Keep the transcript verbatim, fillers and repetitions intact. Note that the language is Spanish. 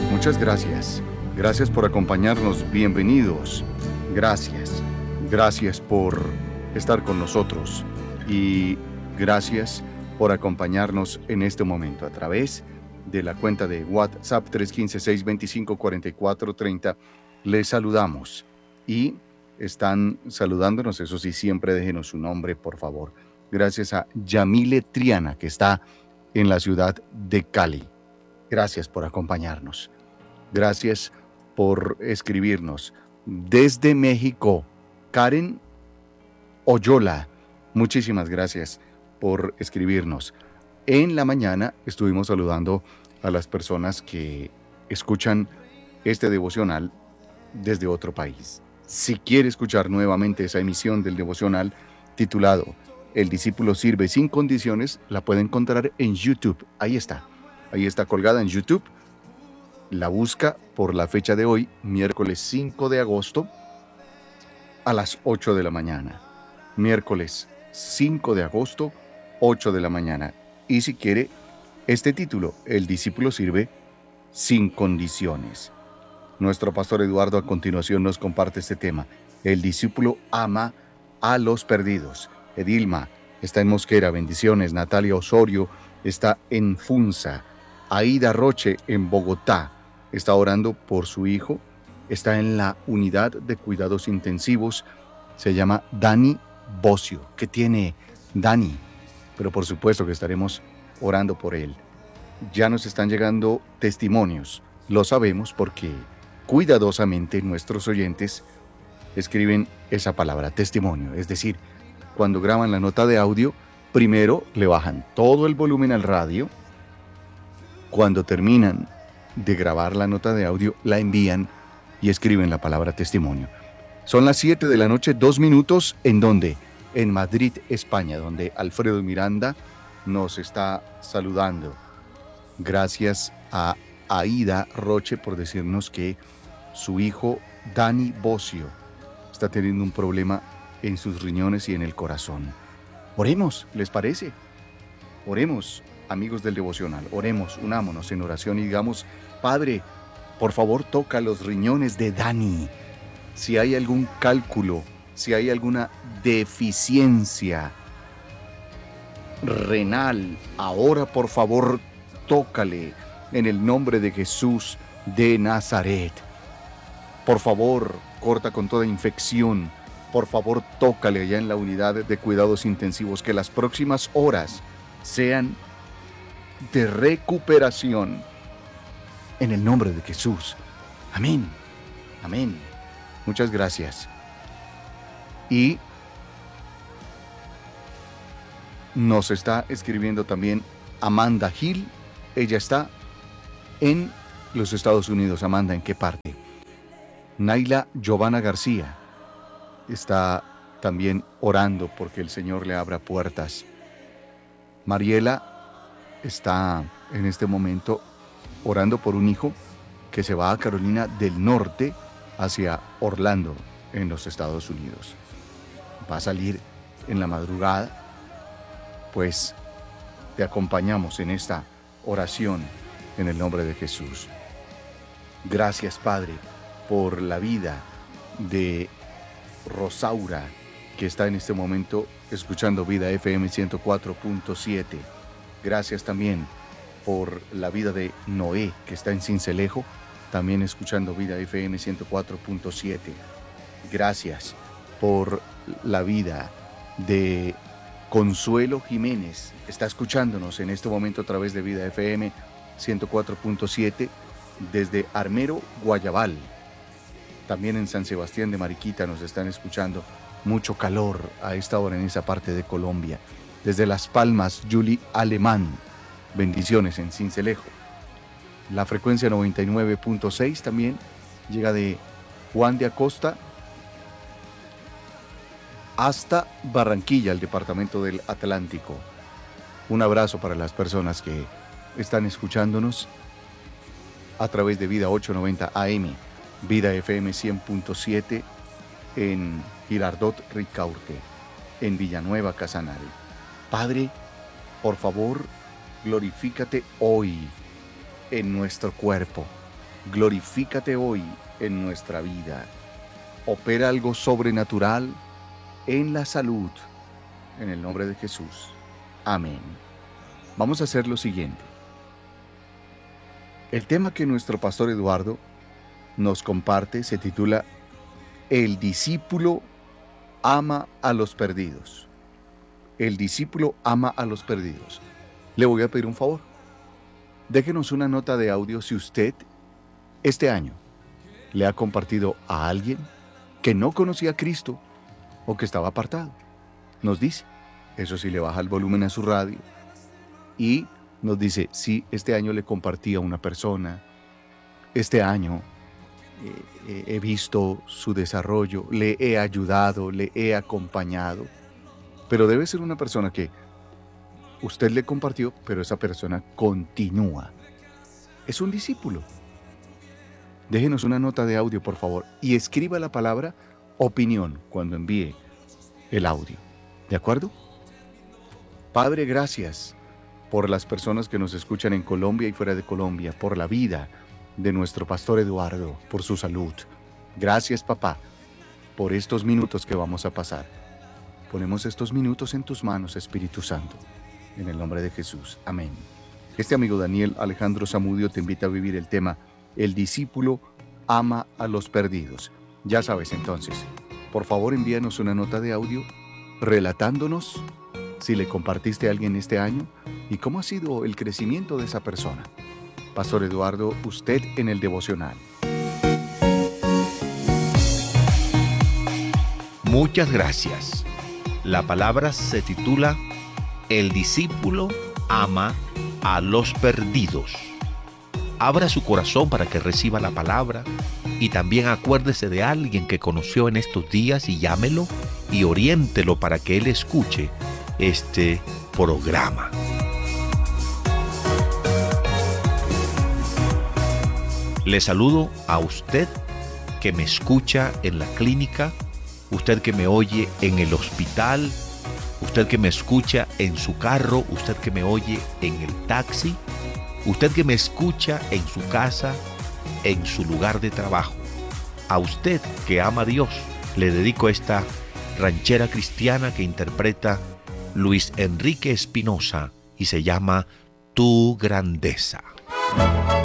Muchas gracias. Gracias por acompañarnos. Bienvenidos. Gracias. Gracias por estar con nosotros. Y gracias por acompañarnos en este momento a través de la cuenta de WhatsApp tres uno cinco, seis dos cinco, cuatro cuatro tres cero. Les saludamos y están saludándonos. Eso sí, siempre déjenos su nombre, por favor. Gracias a Yamile Triana, que está en la ciudad de Cali. Gracias por acompañarnos. Gracias por escribirnos. Desde México, Karen Oyola, muchísimas gracias por escribirnos. En la mañana estuvimos saludando a las personas que escuchan este devocional desde otro país. Si quiere escuchar nuevamente esa emisión del devocional titulado El discípulo sirve sin condiciones, la puede encontrar en YouTube. Ahí está. Ahí está colgada en YouTube. La busca por la fecha de hoy, miércoles cinco de agosto, a las ocho de la mañana. Miércoles cinco de agosto, ocho de la mañana. Y si quiere, este título, El discípulo sirve sin condiciones. Nuestro pastor Eduardo a continuación nos comparte este tema. El discípulo ama a los perdidos. Edilma está en Mosquera, bendiciones. Natalia Osorio está en Funza. Aida Roche en Bogotá está orando por su hijo. Está en la unidad de cuidados intensivos. Se llama Dani Bocio. ¿Qué tiene Dani? Pero por supuesto que estaremos orando por él. Ya nos están llegando testimonios. Lo sabemos porque cuidadosamente nuestros oyentes escriben esa palabra, testimonio. Es decir, cuando graban la nota de audio, primero le bajan todo el volumen al radio. Cuando terminan de grabar la nota de audio, la envían y escriben la palabra testimonio. Son las siete de la noche, dos minutos. ¿En dónde? En Madrid, España, donde Alfredo Miranda nos está saludando. Gracias a Aida Roche por decirnos que su hijo Dani Bocio está teniendo un problema en sus riñones y en el corazón. Oremos, ¿les parece? Oremos, amigos del devocional, oremos, unámonos en oración y digamos, Padre, por favor toca los riñones de Dani. Si hay algún cálculo, si hay alguna deficiencia renal, ahora por favor tócale en el nombre de Jesús de Nazaret. Por favor, corta con toda infección. Por favor, tócale allá en la unidad de cuidados intensivos, que las próximas horas sean de recuperación en el nombre de Jesús. Amén. Amén. Muchas gracias. Y nos está escribiendo también Amanda Gil. Ella está en los Estados Unidos. Amanda, ¿en qué parte? Naila Giovanna García está también orando porque el Señor le abra puertas. Mariela está en este momento orando por un hijo que se va a Carolina del Norte hacia Orlando, en los Estados Unidos. Va a salir en la madrugada, pues te acompañamos en esta oración en el nombre de Jesús. Gracias, Padre, por la vida de Rosaura, que está en este momento escuchando Vida F M ciento cuatro punto siete. Gracias también por la vida de Noé, que está en Sincelejo, también escuchando Vida F M ciento cuatro punto siete. Gracias por la vida de Consuelo Jiménez, está escuchándonos en este momento a través de Vida F M ciento cuatro punto siete desde Armero, Guayabal. También en San Sebastián de Mariquita nos están escuchando. Mucho calor a esta hora en esa parte de Colombia. Desde Las Palmas, Julie Alemán. Bendiciones en Sincelejo. La frecuencia noventa y nueve punto seis también llega de Juan de Acosta hasta Barranquilla, el departamento del Atlántico. Un abrazo para las personas que están escuchándonos a través de Vida ochocientos noventa A M, Vida F M cien punto siete en Girardot Ricaurte, en Villanueva, Casanare. Padre, por favor, glorifícate hoy en nuestro cuerpo. glorifícate hoy en nuestra vida. Opera algo sobrenatural en la salud, en el nombre de Jesús. Amén. Vamos a hacer lo siguiente. El tema que nuestro pastor Eduardo nos comparte se titula El discípulo ama a los perdidos. El discípulo ama a los perdidos. Le voy a pedir un favor. Déjenos una nota de audio si usted este año le ha compartido a alguien que no conocía a Cristo o que estaba apartado. Nos dice, eso sí, le baja el volumen a su radio y nos dice, sí, este año le compartí a una persona, este año eh, he visto su desarrollo, le he ayudado, le he acompañado, pero debe ser una persona que usted le compartió, pero esa persona continúa. Es un discípulo. Déjenos una nota de audio, por favor, y escriba la palabra opinión cuando envíe el audio. ¿De acuerdo? Padre, gracias por las personas que nos escuchan en Colombia y fuera de Colombia, por la vida de nuestro pastor Eduardo, por su salud. Gracias, papá, por estos minutos que vamos a pasar. Ponemos estos minutos en tus manos, Espíritu Santo, en el nombre de Jesús. Amén. Este amigo Daniel Alejandro Zamudio te invita a vivir el tema El discípulo ama a los perdidos. Ya sabes entonces, por favor envíanos una nota de audio relatándonos si le compartiste a alguien este año y cómo ha sido el crecimiento de esa persona. Pastor Eduardo, usted en el devocional. Muchas gracias. La palabra se titula El discípulo ama a los perdidos. Abra su corazón para que reciba la palabra y también acuérdese de alguien que conoció en estos días y llámelo y oriéntelo para que él escuche este programa. Le saludo a usted que me escucha en la clínica, usted que me oye en el hospital, usted que me escucha en su carro, usted que me oye en el taxi, usted que me escucha en su casa, en su lugar de trabajo. A usted que ama a Dios, le dedico esta ranchera cristiana que interpreta Luis Enrique Espinosa y se llama Tu Grandeza.